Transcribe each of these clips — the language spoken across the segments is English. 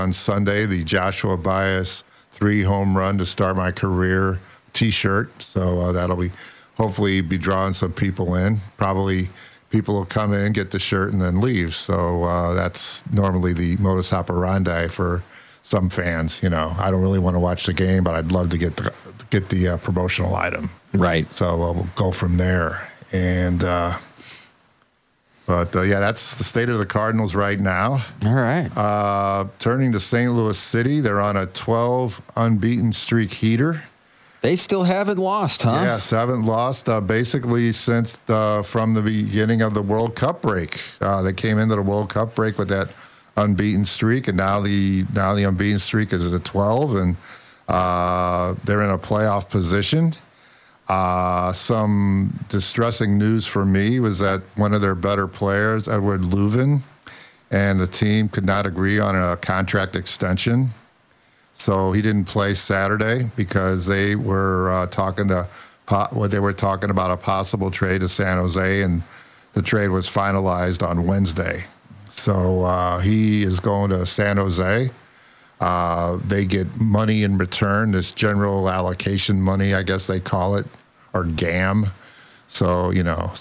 on Sunday the Joshua Bias 3 home run to start my career T-shirt. So that'll be hopefully be drawing some people in. Probably people will come in, get the shirt, and then leave. So that's normally the modus operandi for some fans. I don't really want to watch the game, but I'd love to get the promotional item. Right. So we'll go from there. And But that's the state of the Cardinals right now. All right. Turning to St. Louis City, they're on a 12 unbeaten streak heater. They still haven't lost, huh? Yes, haven't lost basically since from the beginning of the World Cup break. They came into the World Cup break with that unbeaten streak, and now the unbeaten streak is at 12, and they're in a playoff position. Some distressing news for me was that one of their better players, Edward Leuven, and the team could not agree on a contract extension. So he didn't play Saturday because they were talking about a possible trade to San Jose, and the trade was finalized on Wednesday. So he is going to San Jose. They get money in return, this general allocation money, I guess they call it, or GAM. So,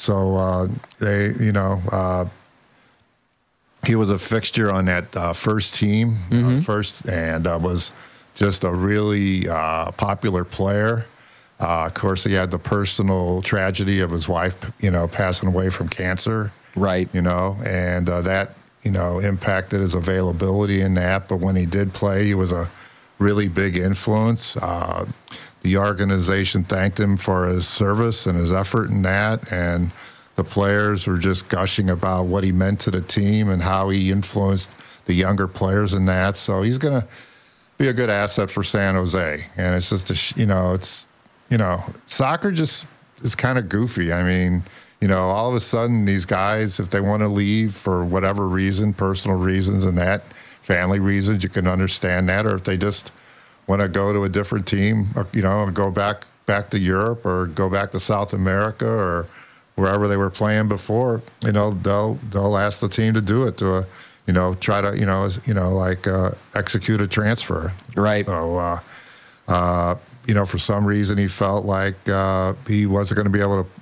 he was a fixture on that first team, and was just a really popular player. Of course, he had the personal tragedy of his wife, passing away from cancer. Right. And that, impacted his availability in that. But when he did play, he was a really big influence. The organization thanked him for his service and his effort in that. And the players were just gushing about what he meant to the team and how he influenced the younger players in that. So he's going to be a good asset for San Jose. And it's just, soccer just is kind of goofy. I mean, all of a sudden these guys, if they want to leave for whatever reason, personal reasons and that, family reasons, you can understand that. Or if they just want to go to a different team, or, go back to Europe or go back to South America or wherever they were playing before, they'll ask the team to do it, to try to execute a transfer. Right. So for some reason he felt like he wasn't going to be able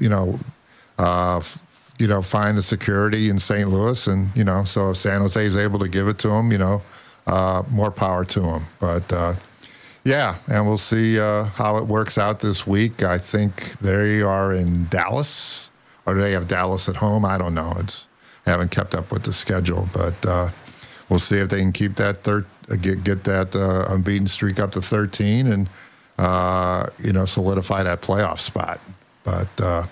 to find the security in St. Louis, and so if San Jose is able to give it to him, more power to him. But and we'll see how it works out this week. I think they are in Dallas. Or do they have Dallas at home? I don't know. Haven't kept up with the schedule, but we'll see if they can keep that get that unbeaten streak up to 13 and solidify that playoff spot. But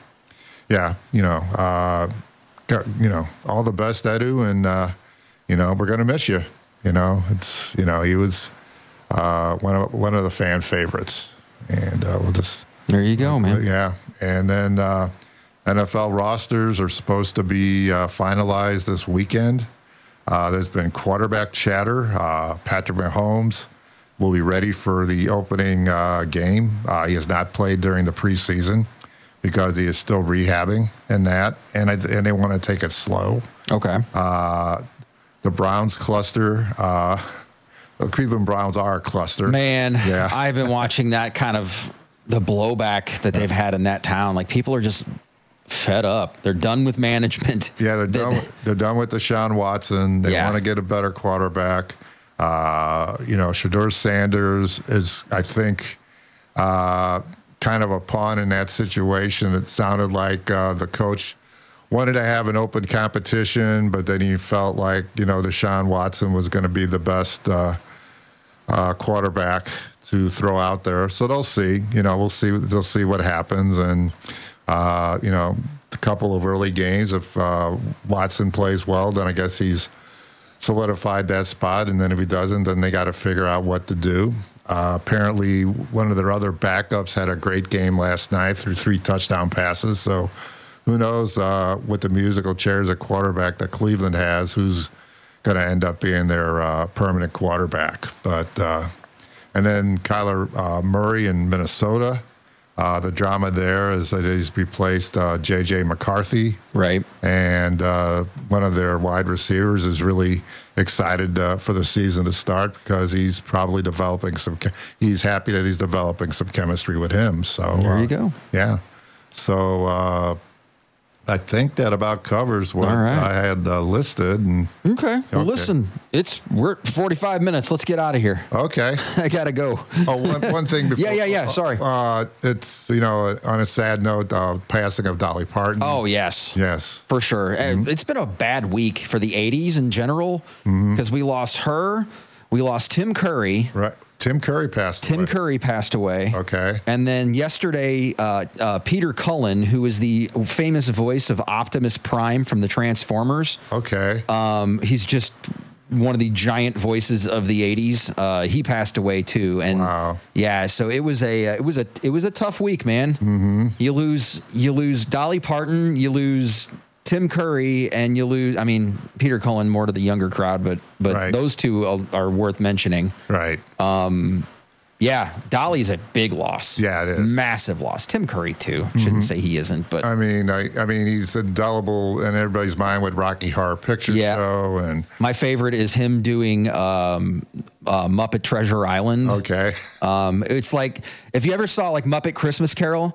all the best, Edu, and we're gonna miss you. He was one of the fan favorites, and we'll just there you go, man. Yeah, and then. NFL rosters are supposed to be finalized this weekend. There's been quarterback chatter. Patrick Mahomes will be ready for the opening game. He has not played during the preseason because he is still rehabbing and that, and they want to take it slow. Okay. The Browns cluster. The Cleveland Browns are a cluster. Man, yeah. I've been watching that kind of the blowback that they've had in that town. Like, people are just fed up. They're done with management. Yeah, they're done with Deshaun Watson. They want to get a better quarterback. Shedeur Sanders is, I think, kind of a pawn in that situation. It sounded like the coach wanted to have an open competition, but then he felt like, Deshaun Watson was going to be the best quarterback to throw out there. So they'll see. We'll see. They'll see what happens. And a couple of early games. If Watson plays well, then I guess he's solidified that spot. And then if he doesn't, then they got to figure out what to do. Apparently, one of their other backups had a great game last night through 3 touchdown passes. So who knows with the musical chairs at quarterback that Cleveland has, who's going to end up being their permanent quarterback. But and then Kyler Murray in Minnesota. The drama there is that he's replaced J.J. McCarthy. Right. And one of their wide receivers is really excited for the season to start because he's probably developing he's happy that he's developing some chemistry with him. So There you go. Yeah. So I think that about covers what All right. I had listed. And Okay. Well, Okay. listen, we're at 45 minutes. Let's get out of here. okay. I gotta go. Oh, one thing before. Yeah. Sorry. It's, on a sad note, passing of Dolly Parton. Oh, yes. Yes. For sure. It's been a bad week for the 80s in general because we lost her. We lost Tim Curry. Right. Tim Curry passed away. Tim Curry passed away. Okay. And then yesterday, Peter Cullen, who is the famous voice of Optimus Prime from the Transformers. Okay. He's just one of the giant voices of the 80s. He passed away too. And Wow. yeah, so it was a tough week, man. Mm-hmm. You lose Dolly Parton, you lose Tim Curry, and you lose, Peter Cullen more to the younger crowd, but Right. those two are worth mentioning. Right. Yeah, Dolly's a big loss. Yeah, it is. Massive loss. Tim Curry too. Shouldn't say he isn't, but I mean, he's indelible in everybody's mind with Rocky Horror Picture Yeah. Show, and my favorite is him doing Muppet Treasure Island. okay, It's like if you ever saw like Muppet Christmas Carol.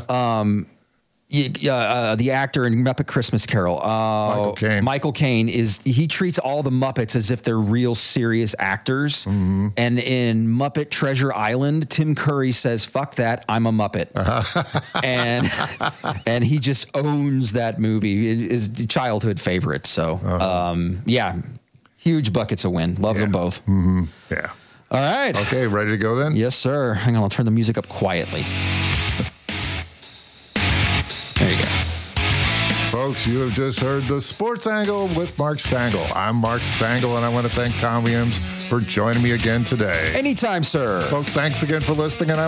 The actor in Muppet Christmas Carol, Michael Caine he treats all the Muppets as if they're real serious actors. Mm-hmm. And in Muppet Treasure Island, Tim Curry says, "Fuck that, I'm a Muppet," and he just owns that movie. It is a childhood favorite. So, yeah, huge buckets of win. Love them both. Mm-hmm. Yeah. All right. Okay, ready to go then? Yes, sir. Hang on, I'll turn the music up quietly. There you go. Folks, you have just heard the Sports Angle with Mark Stangl. I'm Mark Stangl, and I want to thank Tom Williams for joining me again today. Anytime, sir. Folks, thanks again for listening, and I